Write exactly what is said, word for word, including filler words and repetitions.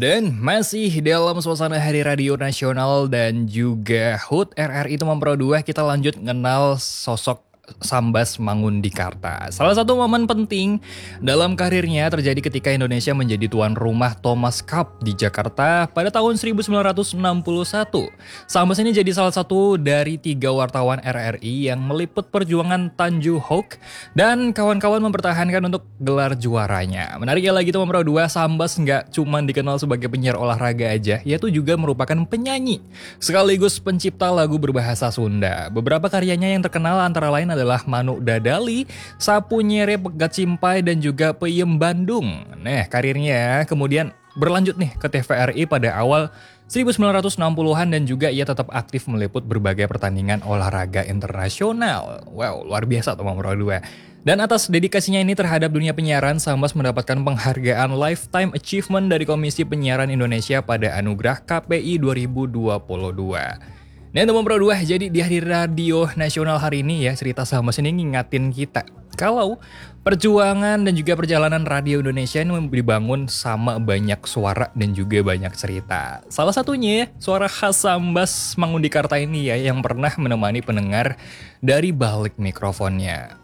Dan masih dalam suasana Hari Radio Nasional dan juga H U T R R I itu Mempro dua, kita lanjut mengenal sosok Sambas Mangundikarta. Salah satu momen penting dalam karirnya terjadi ketika Indonesia menjadi tuan rumah Thomas Cup di Jakarta pada tahun seribu sembilan ratus enam puluh satu. Sambas ini jadi salah satu dari tiga wartawan R R I yang meliput perjuangan Tanju Hawk dan kawan-kawan mempertahankan untuk gelar juaranya. Menariknya lagi tuh Mempro dua, Sambas nggak cuma dikenal sebagai penyiar olahraga aja, yaitu juga merupakan penyanyi sekaligus pencipta lagu berbahasa Sunda. Beberapa karyanya yang terkenal antara lain adalah Manuk Dadali, Sapu Nyere Pegat Cimpai, dan juga Peyem Bandung. Nah, karirnya kemudian berlanjut nih ke T V R I pada awal seribu sembilan ratus enam puluhan dan juga ia tetap aktif meliput berbagai pertandingan olahraga internasional. Wow, luar biasa tuh Mempro dua. Dan atas dedikasinya ini terhadap dunia penyiaran, Sambas mendapatkan penghargaan Lifetime Achievement dari Komisi Penyiaran Indonesia pada Anugerah K P I dua ribu dua puluh dua. Nah untuk Mempro dua, jadi di Hari Radio Nasional hari ini ya, cerita Sambas ini ngingatin kita kalau perjuangan dan juga perjalanan radio Indonesia ini dibangun sama banyak suara dan juga banyak cerita. Salah satunya suara khas Sambas Mangundikarta ini ya, yang pernah menemani pendengar dari balik mikrofonnya.